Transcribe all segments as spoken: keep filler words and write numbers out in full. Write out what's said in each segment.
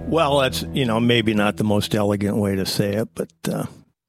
Well, that's, you know, maybe not the most elegant way to say it, but uh,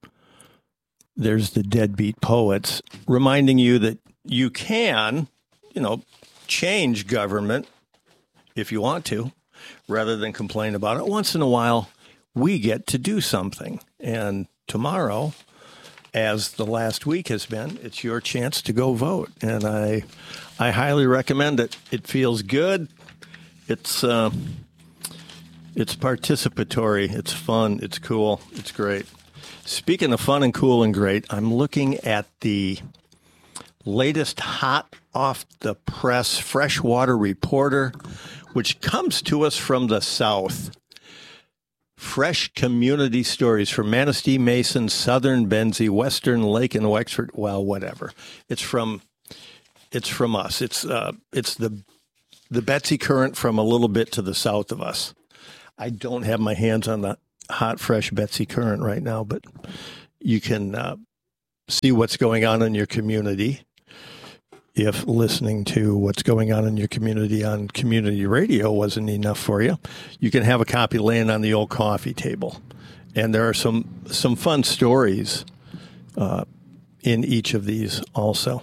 there's the Deadbeat Poets reminding you that you can, you know, change government if you want to, rather than complain about it. Once in a while, we get to do something. And tomorrow, as the last week has been, it's your chance to go vote. And I I highly recommend it. It feels good. It's uh, it's participatory. It's fun. It's cool. It's great. Speaking of fun and cool and great, I'm looking at the latest hot off the press freshwater reporter, which comes to us from the South. Fresh community stories from Manistee, Mason, Southern Benzie, Western Lake, and Wexford. Well, whatever. It's from it's from us. It's uh, it's the the Betsy Current from a little bit to the south of us. I don't have my hands on the hot, fresh Betsy Current right now, but you can uh, see what's going on in your community if listening to what's going on in your community on community radio wasn't enough for you. You can have a copy laying on the old coffee table. And there are some, some fun stories uh, in each of these also.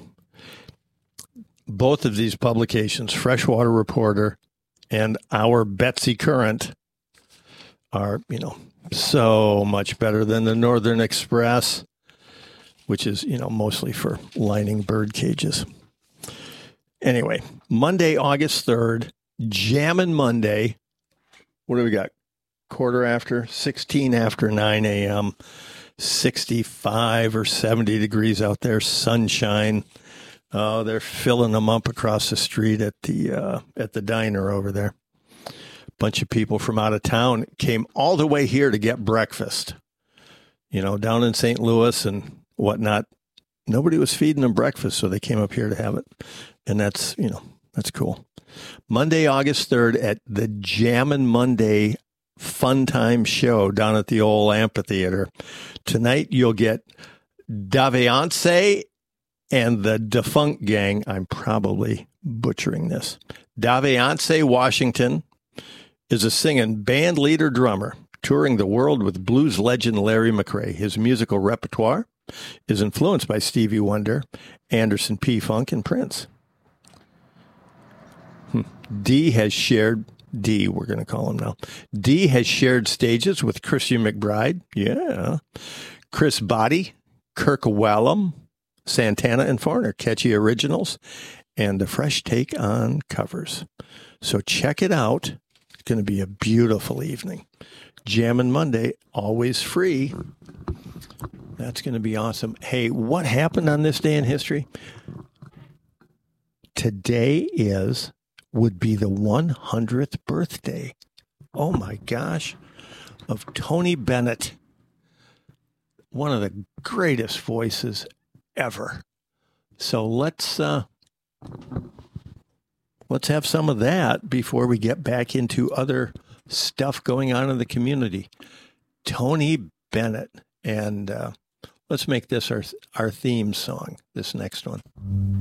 Both of these publications, Freshwater Reporter and our Betsy Current, are, you know, so much better than the Northern Express, which is, you know, mostly for lining bird cages. Anyway, Monday, August third, Jammin' Monday. What do we got? Quarter after, sixteen after nine a.m., sixty-five or seventy degrees out there, sunshine. Oh, they're filling them up across the street at the uh, at the diner over there. Bunch of people from out of town came all the way here to get breakfast. You know, down in Saint Louis and whatnot. Nobody was feeding them breakfast, so they came up here to have it. And that's, you know, that's cool. Monday, August third at the Jammin' Monday Fun Time Show down at the old amphitheater. Tonight you'll get Daviance and the Defunct Gang. I'm probably butchering this. Daviance Washington is a singing band leader drummer touring the world with blues legend Larry McRae. His musical repertoire is influenced by Stevie Wonder, Anderson P. Funk, and Prince. Hmm. D has shared, D we're going to call him now, D has shared stages with Christian McBride, yeah, Chris Botti, Kirk Whalum, Santana, and Foreigner, catchy originals, and a fresh take on covers. So check it out. It's going to be a beautiful evening. Jammin' Monday, always free. That's going to be awesome. Hey, what happened on this day in history? Today is, would be the one hundredth birthday, oh my gosh, of Tony Bennett. One of the greatest voices ever. So let's, uh, let's have some of that before we get back into other stuff going on in the community. Tony Bennett. And, uh, let's make this our our theme song, this next one.